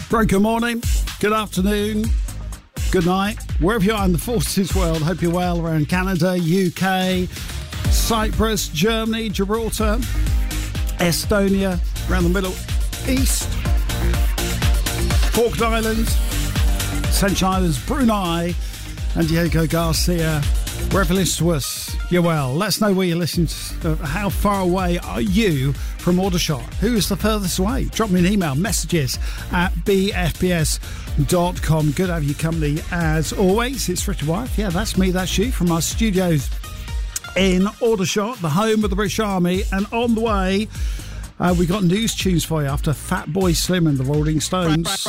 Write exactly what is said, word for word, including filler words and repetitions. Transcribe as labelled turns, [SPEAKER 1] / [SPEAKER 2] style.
[SPEAKER 1] Very good morning, good afternoon, good night, wherever you are in the Forces world. Hope you're well around Canada, U K, Cyprus, Germany, Gibraltar, Estonia, around the Middle East, Falkland Islands, Ascension Islands, Brunei, and Diego Garcia. Wherever you listen to us, you're well. Let us know where you're listening to. Uh, how far away are you from Aldershot? Who is the furthest away? Drop me an email, messages at b f b s dot com. Good to have your company as always. It's Richard White. Yeah, that's me, that's you, from our studios in Aldershot, the home of the British Army. And on the way, uh, we got news tunes for you after Fatboy Slim and the Rolling Stones.